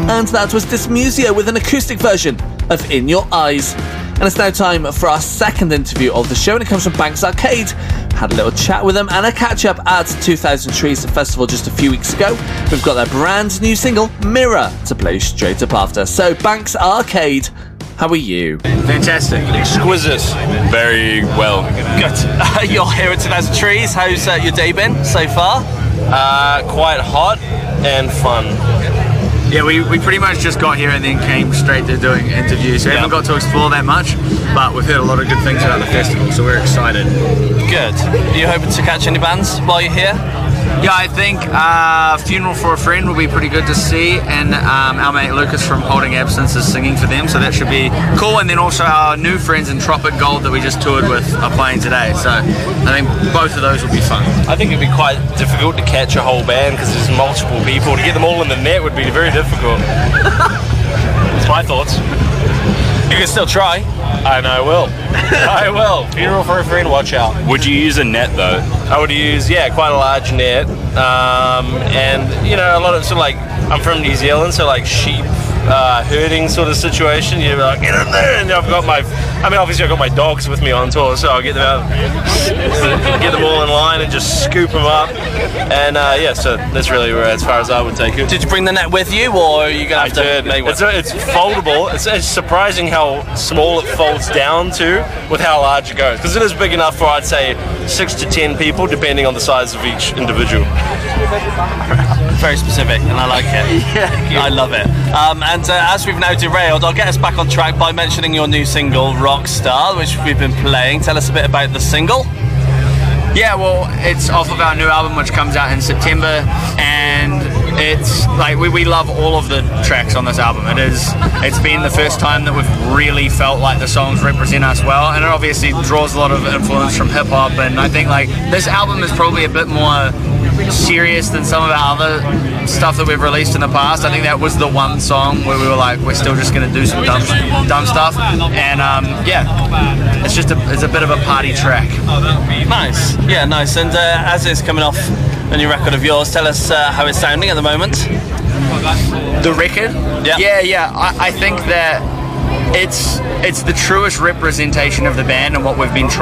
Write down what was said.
And that was Dysmusia with an acoustic version of In Your Eyes. And it's now time for our second interview of the show, and it comes from Banks Arcade. Had a little chat with them and a catch-up at 2000 Trees Festival just a few weeks ago. We've got their brand new single, Mirror, to play straight up after. So, Banks Arcade, how are you? Fantastic. Exquisite. Very well. Good. You're here at 2000 Trees. How's your day been so far? Quite hot and fun. Yeah, we pretty much just got here and then came straight to doing interviews. So we haven't got to explore that much, but we've heard a lot of good things about the festival, so we're excited. Good. Are you hoping to catch any bands while you're here? Yeah, I think Funeral for a Friend will be pretty good to see, and our mate Lucas from Holding Absence is singing for them, so that should be cool. And then also our new friends in Tropic Gold that we just toured with are playing today, so I think both of those will be fun. I think it'd be quite difficult to catch a whole band because there's multiple people. To get them all in the net would be very difficult. That's my thoughts. You can still try. And I will. I will. Funeral for a Friend, watch out. Would you use a net though? I would use, quite a large net. And, a lot of, sort of like, I'm from New Zealand, so like sheep herding sort of situation. You're like, get in there! And obviously I've got my dogs with me on tour, so I'll get them out, get them all in line and just scoop them up. And so that's really as far as I would take it. Did you bring the net with you, or are you going to have to make one? It's foldable. It's surprising how small it folds down to with how large it goes. Because it is big enough for, I'd say, 6 to 10 people, depending on the size of each individual. Very specific, and I like it. Yeah. I love it. And as we've now derailed, I'll get us back on track by mentioning your new single, Rockstar, which we've been playing. Tell us a bit about the single. Yeah, well, it's off of our new album, which comes out in September, and it's like we love all of the tracks on this album. It's been the first time that we've really felt like the songs represent us well, and it obviously draws a lot of influence from hip hop. And I think like this album is probably a bit more serious than some of our other stuff that we've released in the past. I think that was the one song where we were like, we're still just going to do some dumb stuff, and it's a bit of a party track. Nice. Yeah, nice. And as it's coming off a new record of yours, tell us how it's sounding at the moment. The record? Yeah. I think that it's the truest representation of the band and what we've been trying